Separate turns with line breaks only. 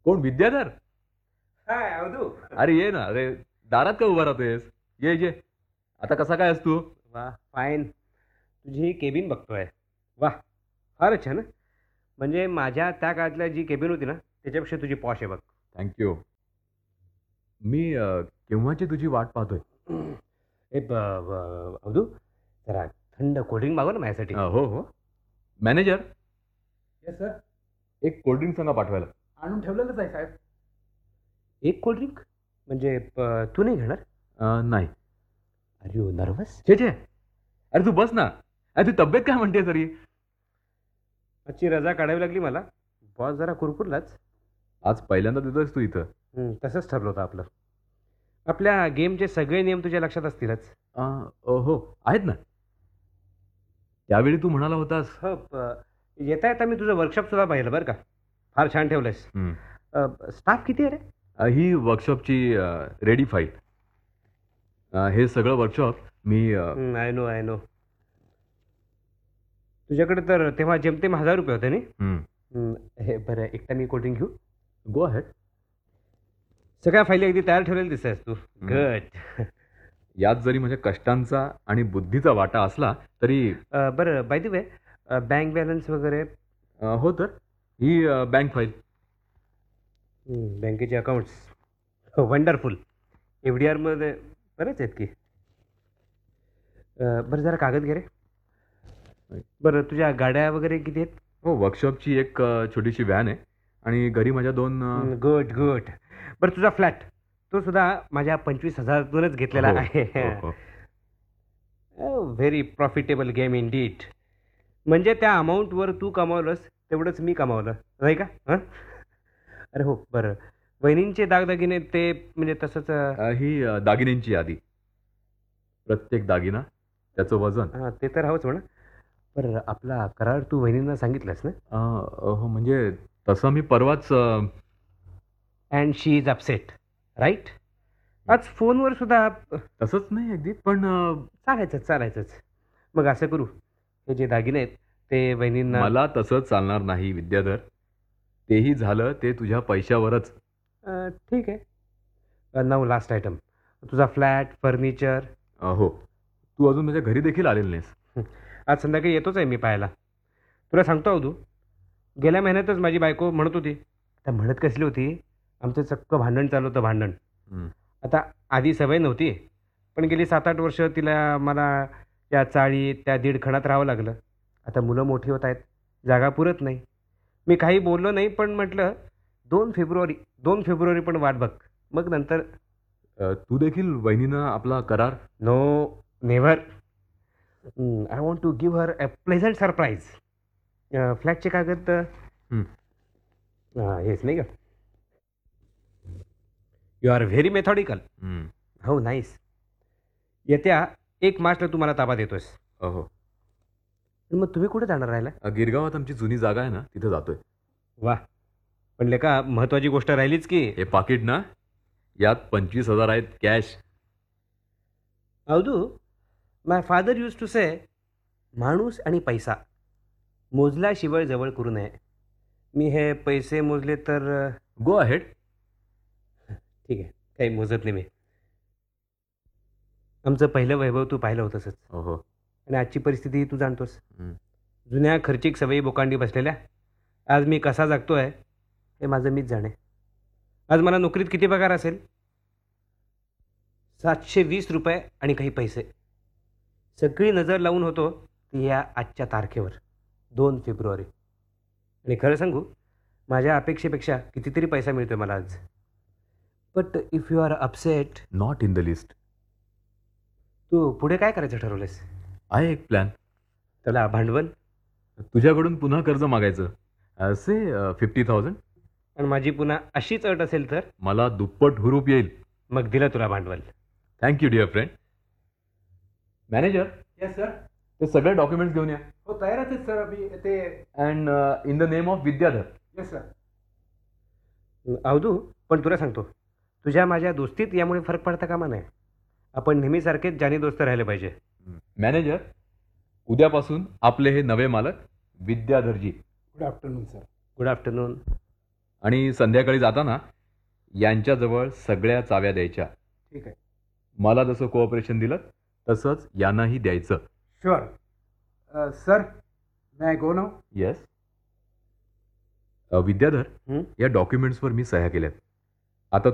कोण विद्याधर?
हाय अवधू.
अरे ये ना. अरे दारात का उभा राहतोयस? ये ये. आता कसा काय असतो?
वा फाईन. तुझी केबिन बघतोय. वा फारच छान. म्हणजे माझ्या त्या काळातल्या जी केबिन होती ना त्याच्यापेक्षा तुझी पॉश आहे बघ.
थँक्यू. मी केव्हाची तुझी वाट पाहतोय.
अवधू जरा थंड कोल्ड्रिंक मागव ना माझ्यासाठी.
हो हो. Manager,
yes sir.
एक कोल्ड्रिंक सांगा पाठवायला.
आणून ठेवलेलंच आहे साहेब.
एक कोल्ड्रिंक म्हणजे तू नाही घेणार?
नाही.
R you nervous?
छे छे. अरे तू बस ना. अरे तू तब्येत काय म्हणते तरी?
आजची रजा काढावी लागली मला. बॉस जरा कुरकुरलाच.
आज पहिल्यांदा देतोयस तू इथं?
तसंच ठरलं होतं आपलं. आपल्या गेमचे सगळे नियम तुझ्या लक्षात असतीलच.
हो आहेत ना. त्यावेळी तू म्हणाला होतास.
हो. येता येता मी तुझं वर्कशॉप सुद्धा पाहिलं बरं का. फार छान ठेवलंयस. स्टाफ किती आहे रे?
ही वर्कशॉपची रेडी फाईल. हे सगळं वर्कशॉप मी
आय नो. तुझ्याकडे तर तेव्हा जेमतेम 1000 रुपये होते नाही? हे बरं एकटा मी कोल्ड्रिंक घेऊ?
Go ahead.
सगळ्या फाईली अगदी तयार ठेवलेल्या दिसतेस तू. गुड.
यात जरी म्हणजे कष्टांचा आणि बुद्धीचा वाटा असला तरी.
बरं by the way bank balance वगैरे?
हो तर ही बँक फाईल.
बँकेचे अकाउंट्स वंडरफुल. FDR मध्ये बरेच आहेत की. बरं जरा कागद घे रे. बरं तुझ्या गाड्या वगैरे किती आहेत?
हो, वर्कशॉपची एक छोटीशी व्हॅन आहे आणि घरी माझ्या 2.
गुड. बरं तुझा फ्लॅट तो सुद्धा माझ्या 25,000तूनच घेतलेला
हो,
आहे.
हो, हो.
Very profitable game in डीट. म्हणजे त्या अमाऊंटवर तू कमावलंस तेवढंच मी कमावलं नाही का? अरे हो बरं वहिनींचे दागदागिने ते म्हणजे तसंच.
ही दागिन्यांची यादी. प्रत्येक दागिना त्याचं वजन.
ते तर हवंच म्हणा. बरं आपला करार तू वहिनींना सांगितलंस ना?
हो म्हणजे तसं मी परवाच.
And she is upset right. आज फोनवर सुद्धा.
तसंच नाही अगदी पण.
चालायचंच. मग असं करू हे जे दागिने आहेत ते वहिनींना.
मला तसं चालणार नाही विद्याधर. तेही झालं ते तुझ्या पैशावरच.
ठीक आहे. Now last item. तुझा फ्लॅट फर्निचर.
हो. तू अजून माझ्या घरी देखील आलेलं नाहीस.
आज संध्याकाळी येतोच आहे मी पाहायला. तुला सांगतो तू गेल्या महिन्यातच माझी बायको म्हणत होती. आता म्हणत कसली होती आमचं चक्क भांडण चालू होतं. भांडण. आता आधी सवय नव्हती पण गेली 7-8 वर्ष तिला मला त्या चाळीत त्या दीडखणात राहावं लागलं. आता मुलं मोठी होत आहेत. जागा पुरत नाही. मी काही बोललो नाही पण म्हटलं 2 फेब्रुवारी पण वाट बघ. मग नंतर.
तू देखील वहिनीनं आपला करार.
No never. I want to give her a pleasant surprise. फ्लॅटचे कागद. हेच नाही का? You R very मेथॉडिकल. हो नाईस. येत्या 1 मार्चला तू मला ताबा देतोयस.
हो.
मग तुम्ही कुठे जाणार राहिला?
गिरगावात आमची जुनी जागा आहे ना तिथे जातोय.
वा पण लेका महत्वाची गोष्ट राहिलीच की.
हे पाकिट ना यात 25,000 आहेत cash.
Avdhu my father use to से माणूस आणि पैसा मोजल्याशिवाय जवळ करू नये. मी हे पैसे मोजले तर.
Go ahead.
ठीक आहे काही मोजत नाही मी. आमचं पहिलं वैभव तू पाहिलं होतंसच.
हो.
आणि आजची परिस्थिती तू जाणतोस. जुन्या खर्चिक सवयी बोकांडी बसलेल्या. आज मी कसा जगतोय हे माझं मीच जाणे. आज मला नोकरीत किती पगार असेल? 720 रुपये आणि काही पैसे. सगळी नजर लावून होतो ती या आजच्या तारखेवर 2 फेब्रुवारी. आणि खरं सांगू माझ्या अपेक्षेपेक्षा कितीतरी पैसा मिळतोय मला आज. But if you R upset.
Not in the list.
तू पुढे काय करायचं ठरवलंयस?
आहे एक प्लॅन.
त्याला भांडवल.
तुझ्याकडून पुन्हा कर्ज मागायचं. असे 50,000.
आणि माझी पुन्हा अशीच अट असेल तर?
मला दुप्पट हुरूप येईल.
मग दिलं तुला भांडवल.
Thank you dear friend. Manager.
Yes sir.
ते सगळे डॉक्युमेंट्स घेऊन या.
हो तयारच आहेत सर. अभि ते.
And in the name of Vidyadhar.
Yes sir.
Avdhu पण तुला सांगतो तुझ्या माझ्या दोस्तीत यामुळे फरक पडता कामा नये. आपण नेहमीसारखेच जाणी दोस्त राहिले पाहिजे.
मॅनेजर उद्यापासून आपले हे नवे मालक विद्याधरजी.
Good afternoon sir.
Good afternoon.
आणि संध्याकाळी जाताना यांच्याजवळ सगळ्या चाव्या द्यायच्या.
ठीक आहे.
मला जसं कोऑपरेशन दिलं तसंच यांनाही द्यायचं.
Sure. Sir, may I go now?
Yes. Vidyadhar,
हं?
या डॉक्युमेंट्सवर मी सह्या केल्यात.